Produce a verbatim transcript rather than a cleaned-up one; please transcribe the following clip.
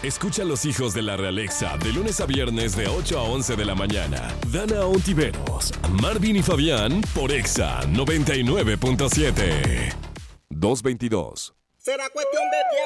Escucha a los hijos de la Realexa de lunes a viernes de ocho a once de la mañana. Dana Ontiveros, Marvin y Fabián por Exa noventa y nueve punto siete. dos veintidós. Será cuestión de tiempo.